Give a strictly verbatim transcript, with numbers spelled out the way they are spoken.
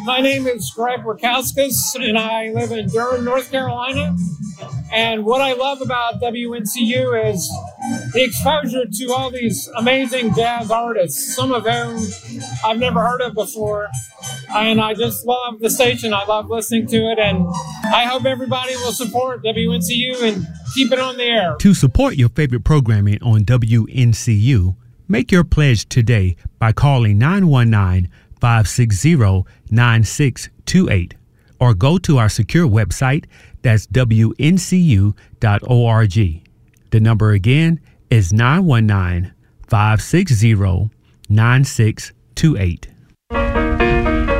my name is Greg Rakauskas, and I live in Durham, North Carolina. And what I love about W N C U is the exposure to all these amazing jazz artists, some of whom I've never heard of before. And I just love the station. I love listening to it. And I hope everybody will support W N C U and keep it on the air. To support your favorite programming on W N C U, make your pledge today by calling nine one nine, five six zero, nine six two eight or go to our secure website, that's W N C U dot org. The number again is nine one nine, five six zero, nine six two eight.